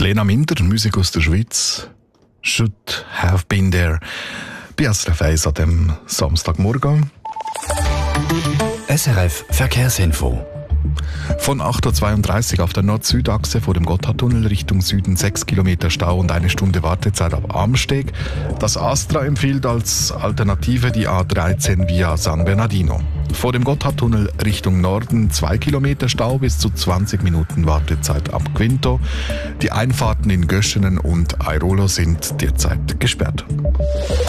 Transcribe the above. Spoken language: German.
Lena Minder, Musik aus der Schweiz. Should have been there. Bei SRF 1 an dem Samstagmorgen. SRF Verkehrsinfo. Von 8.32 Uhr auf der Nord-Süd-Achse vor dem Gotthardtunnel Richtung Süden 6 Kilometer Stau und 1 Stunde Wartezeit ab Amsteg. Das Astra empfiehlt als Alternative die A13 via San Bernardino. Vor dem Gotthardtunnel Richtung Norden 2 Kilometer Stau bis zu 20 Minuten Wartezeit ab Quinto. Die Einfahrten in Göschenen und Airolo sind derzeit gesperrt.